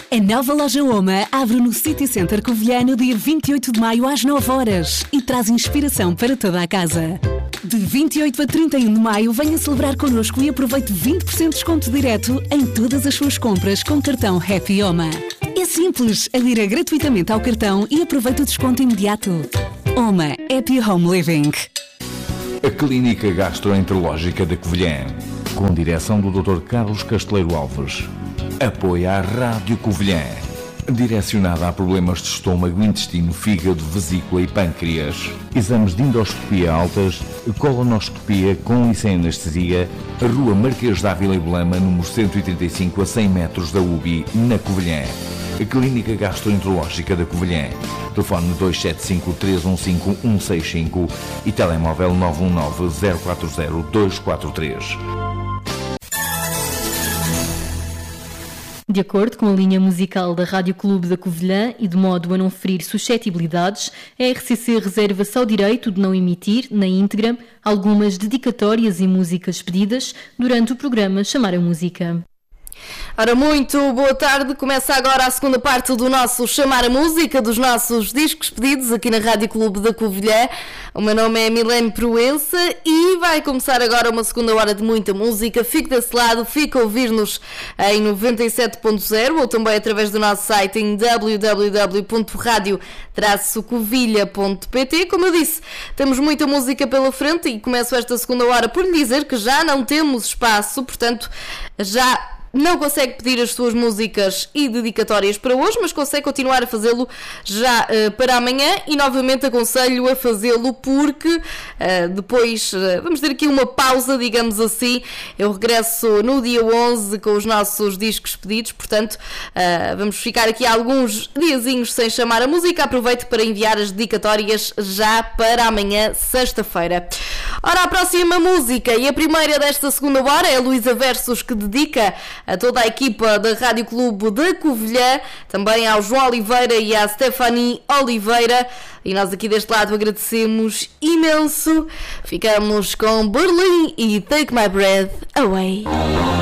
A nova loja Oma abre no City Center Covilhã no dia 28 de maio às 9 horas e traz inspiração para toda a casa. De 28 a 31 de maio, venha celebrar connosco e aproveite 20% de desconto direto em todas as suas compras com cartão Happy Oma. É simples, adira gratuitamente ao cartão e aproveite o desconto imediato. Oma Happy Home Living. A Clínica Gastroenterológica da Covilhã, com direção do Dr. Carlos Casteleiro Alves. Apoia a Rádio Covilhã, direcionada a problemas de estômago, intestino, fígado, vesícula e pâncreas. Exames de endoscopia altas, colonoscopia com e sem anestesia. Rua Marquês de Ávila e Belema, número 135, a 100 metros da UBI, na Covilhã. A Clínica Gastroenterológica da Covilhã. Telefone 275-315-165 e telemóvel 919-040-243. De acordo com a linha musical da Rádio Clube da Covilhã e de modo a não ferir suscetibilidades, a RCC reserva-se ao direito de não emitir, na íntegra, algumas dedicatórias e músicas pedidas durante o programa Chamar a Música. Ora, muito boa tarde. Começa agora a segunda parte do nosso Chamar a Música, dos nossos discos pedidos aqui na Rádio Clube da Covilhã. O meu nome é Milene Proença e vai começar agora uma segunda hora de muita música. Fique desse lado, fique a ouvir-nos em 97.0 ou também através do nosso site em www.radio-covilha.pt. Como eu disse, temos muita música pela frente e começo esta segunda hora por lhe dizer que já não temos espaço, portanto, já não consegue pedir as suas músicas e dedicatórias para hoje, mas consegue continuar a fazê-lo já para amanhã e novamente aconselho a fazê-lo porque depois vamos ter aqui uma pausa, digamos assim. Eu regresso no dia 11 com os nossos discos pedidos, portanto vamos ficar aqui alguns diazinhos sem chamar a música. Aproveito para enviar as dedicatórias já para amanhã, sexta-feira. Ora, a próxima música e a primeira desta segunda hora é a Luísa Versus, que dedica a toda a equipa da Rádio Clube da Covilhã, também ao João Oliveira e à Stephanie Oliveira, e nós aqui deste lado agradecemos imenso. Ficamos com Berlim e Take My Breath Away.